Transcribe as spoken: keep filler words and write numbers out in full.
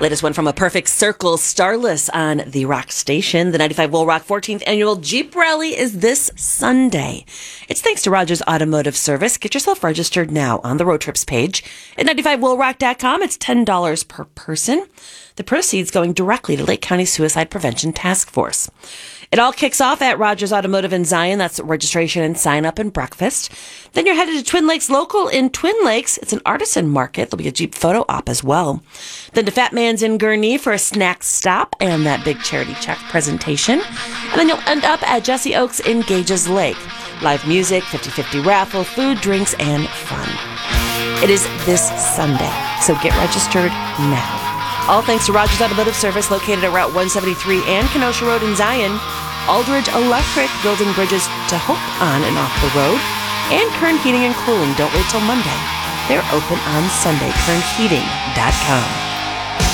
Latest one from A Perfect Circle, Starless on the Rock Station. The ninety-five Will Rock fourteenth Annual Jeep Rally is this Sunday. It's thanks to Rogers Automotive Service. Get yourself registered now on the road trips page at ninety-five will rock dot com. It's ten dollars per person. The proceeds going directly to Lake County Suicide Prevention Task Force. It all kicks off at Rogers Automotive in Zion. That's registration and sign up and breakfast. Then you're headed to Twin Lakes Local in Twin Lakes. It's an artisan market. There'll be a Jeep photo op as well. Then to Fat Man's in Gurnee for a snack stop and that big charity check presentation. And then you'll end up at Jesse Oaks in Gages Lake. Live music, fifty-fifty raffle, food, drinks, and fun. It is this Sunday, so get registered now. All thanks to Rogers Automotive Service, located at Route one seventy-three and Kenosha Road in Zion. Aldridge Electric, building bridges to hope on and off the road. And Kern Heating and Cooling. Don't wait till Monday. They're open on Sunday. kern heating dot com.